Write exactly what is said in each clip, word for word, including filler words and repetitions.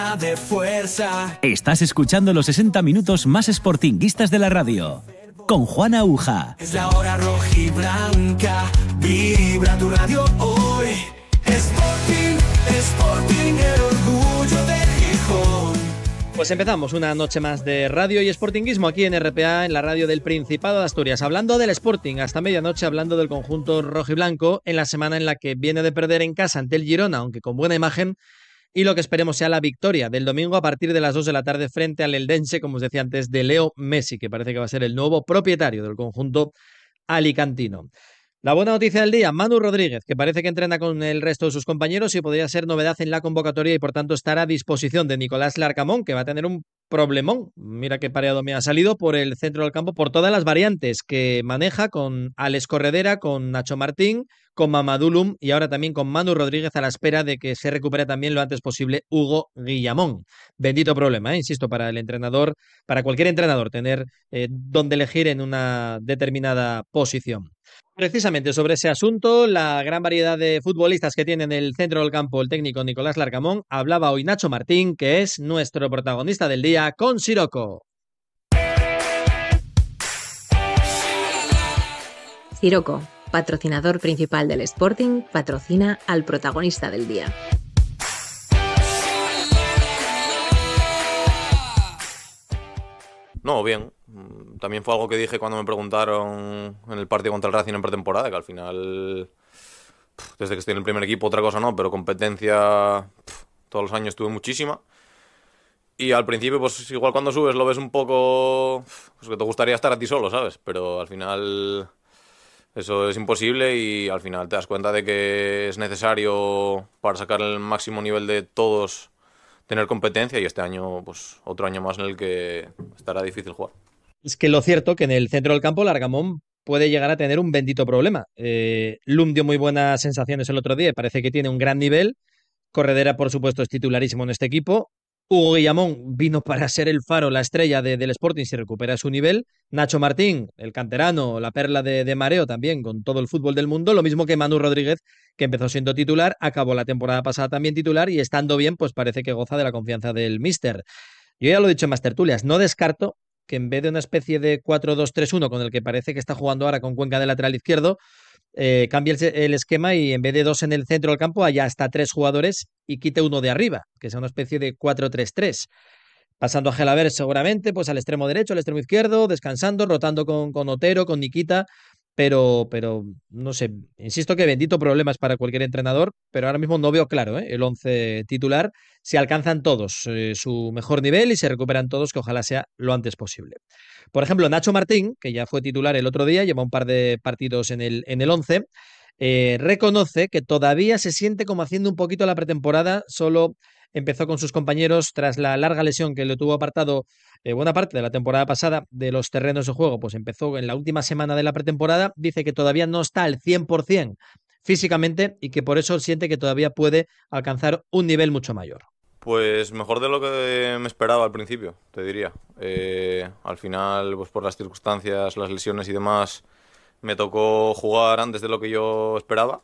De fuerza. Estás escuchando los sesenta minutos más sportinguistas de la radio, con Juan Aguja. Es la hora rojiblanca, vibra tu radio hoy. Sporting, Sporting, el orgullo de Gijón. Pues empezamos una noche más de radio y sportinguismo aquí en R P A, en la radio del Principado de Asturias, hablando del Sporting hasta medianoche, hablando del conjunto rojiblanco en la semana en la que viene de perder en casa ante el Girona, aunque con buena imagen. Y lo que esperemos sea la victoria del domingo a partir de las dos de la tarde frente al Eldense, como os decía antes, de Leo Messi, que parece que va a ser el nuevo propietario del conjunto alicantino. La buena noticia del día, Manu Rodríguez, que parece que entrena con el resto de sus compañeros y podría ser novedad en la convocatoria y por tanto estar a disposición de Nicolás Larcamón, que va a tener un problemón. Mira qué pareado me ha salido por el centro del campo, por todas las variantes que maneja con Alex Corredera, con Nacho Martín, con Mamadou Loum y ahora también con Manu Rodríguez a la espera de que se recupere también lo antes posible Hugo Guillamón. Bendito problema, ¿eh? Insisto, para el entrenador, para cualquier entrenador, tener eh, donde elegir en una determinada posición. Precisamente sobre ese asunto, la gran variedad de futbolistas que tiene en el centro del campo el técnico Nicolás Larcamón, hablaba hoy Nacho Martín, que es nuestro protagonista del día con Siroco. Siroco, patrocinador principal del Sporting, patrocina al protagonista del día. No, bien. También fue algo que dije cuando me preguntaron en el partido contra el Racing en pretemporada, que al final, desde que estoy en el primer equipo, otra cosa no, pero competencia todos los años tuve muchísima. Y al principio, pues igual cuando subes lo ves un poco, pues que te gustaría estar a ti solo, ¿sabes? Pero al final eso es imposible y al final te das cuenta de que es necesario para sacar el máximo nivel de todos tener competencia y este año, pues otro año más en el que estará difícil jugar. Es que lo cierto que en el centro del campo Larcamón puede llegar a tener un bendito problema. Eh, Loum dio muy buenas sensaciones el otro día y parece que tiene un gran nivel. Corredera, por supuesto, es titularísimo en este equipo. Hugo Guillamón vino para ser el faro, la estrella de, del Sporting si recupera su nivel. Nacho Martín, el canterano, la perla de, de mareo también con todo el fútbol del mundo. Lo mismo que Manu Rodríguez, que empezó siendo titular, acabó la temporada pasada también titular y estando bien, pues parece que goza de la confianza del míster. Yo ya lo he dicho en más tertulias, no descarto que en vez de una especie de cuatro dos tres uno con el que parece que está jugando ahora con Cuenca de lateral izquierdo, eh, cambie el, el esquema y en vez de dos en el centro del campo haya hasta tres jugadores y quite uno de arriba, que sea una especie de cuatro tres tres. Pasando a Gelaber seguramente, pues al extremo derecho, al extremo izquierdo, descansando, rotando con, con Otero, con Nikita, pero, pero no sé, insisto que bendito problemas para cualquier entrenador, pero ahora mismo no veo claro ¿eh? el once titular, si alcanzan todos eh, su mejor nivel y se recuperan todos, que ojalá sea lo antes posible. Por ejemplo, Nacho Martín, que ya fue titular el otro día, lleva un par de partidos en el, en el once, eh, reconoce que todavía se siente como haciendo un poquito la pretemporada, solo empezó con sus compañeros tras la larga lesión que le tuvo apartado eh, buena parte de la temporada pasada de los terrenos de juego, pues empezó en la última semana de la pretemporada, dice que todavía no está al cien por ciento físicamente y que por eso siente que todavía puede alcanzar un nivel mucho mayor. Pues mejor de lo que me esperaba al principio, te diría. Eh, al final, pues por las circunstancias, las lesiones y demás, me tocó jugar antes de lo que yo esperaba.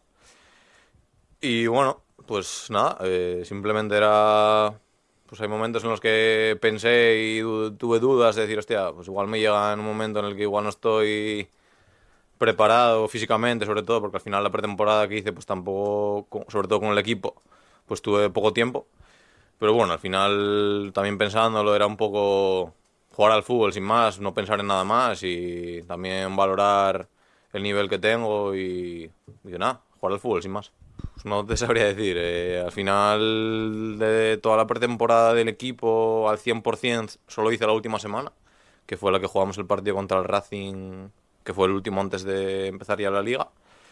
Y bueno, pues nada, eh, simplemente era... Pues hay momentos en los que pensé y du- tuve dudas de decir, hostia, pues igual me llega en un momento en el que igual no estoy preparado físicamente, sobre todo, porque al final la pretemporada que hice, pues tampoco, sobre todo con el equipo, pues tuve poco tiempo. Pero bueno, al final también pensándolo era un poco jugar al fútbol sin más, no pensar en nada más y también valorar el nivel que tengo y, y nada, jugar al fútbol sin más. Pues no te sabría decir, eh, al final de toda la pretemporada del equipo al cien por ciento solo hice la última semana, que fue la que jugamos el partido contra el Racing, que fue el último antes de empezar ya la liga.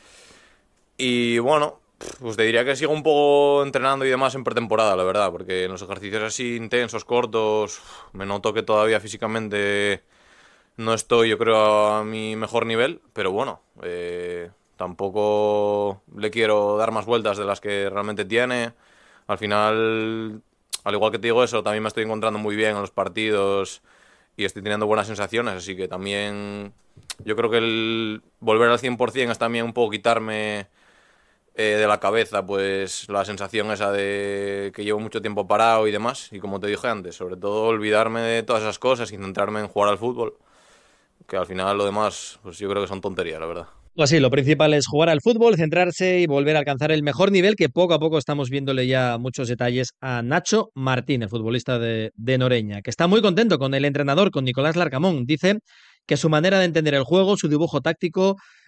Y bueno, pues te diría que sigo un poco entrenando y demás en pretemporada, la verdad, porque en los ejercicios así intensos, cortos, me noto que todavía físicamente no estoy, yo creo, a mi mejor nivel, pero bueno, eh, tampoco le quiero dar más vueltas de las que realmente tiene. Al final, al igual que te digo eso, también me estoy encontrando muy bien en los partidos y estoy teniendo buenas sensaciones, así que también yo creo que el volver al cien por ciento es también un poco quitarme Eh, de la cabeza, pues la sensación esa de que llevo mucho tiempo parado y demás. Y como te dije antes, sobre todo olvidarme de todas esas cosas y centrarme en jugar al fútbol. Que al final lo demás, pues yo creo que son tonterías, la verdad. Pues sí, lo principal es jugar al fútbol, centrarse y volver a alcanzar el mejor nivel, que poco a poco estamos viéndole ya muchos detalles a Nacho Martínez, futbolista de, de Noreña, que está muy contento con el entrenador, con Nicolás Larcamón. Dice que su manera de entender el juego, su dibujo táctico,